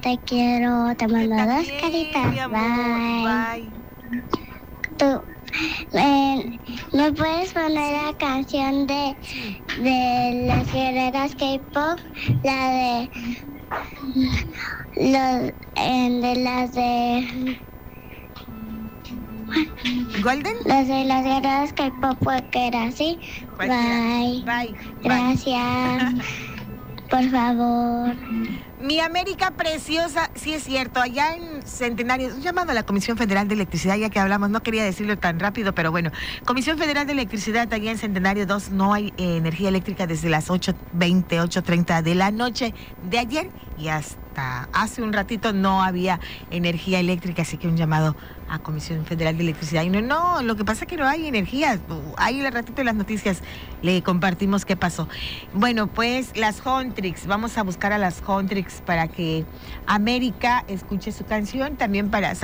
te quiero. Te mando Yo dos también, caritas. mi amor. Bye. Bye. Tú, ¿me puedes poner la canción de las guerreras K-pop? La de de las de ¿Golden? las de las guerreras K-pop rockera, ¿sí? Cualquiera. Bye. Bye. Gracias. Por favor. Mi América preciosa, sí es cierto, allá en Centenario, un llamado a la Comisión Federal de Electricidad, ya que hablamos, no quería decirlo tan rápido, pero bueno, Comisión Federal de Electricidad, allá en Centenario 2 no hay energía eléctrica desde las 8:20, 8:30 de la noche de ayer y hasta hace un ratito no había energía eléctrica, así que un llamado a Comisión Federal de Electricidad. Y no, lo que pasa es que no hay energía, ahí al ratito en las noticias le compartimos qué pasó. Bueno, pues las Hontrix, vamos a buscar a las Hontrix para que América escuche su canción, también para